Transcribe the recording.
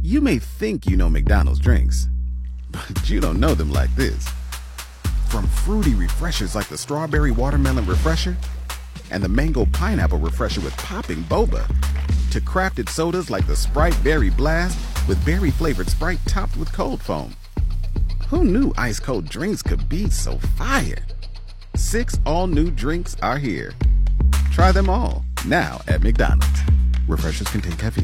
You may think you know McDonald's drinks, but you don't know them like this. From fruity refreshers like the Strawberry Watermelon Refresher and the Mango Pineapple Refresher with popping boba, to crafted sodas like the Sprite Berry Blast with berry-flavored Sprite topped with cold foam. Who knew ice-cold drinks could be so fire? 6 all-new drinks are here. Try them all, now at McDonald's. Refreshers contain caffeine.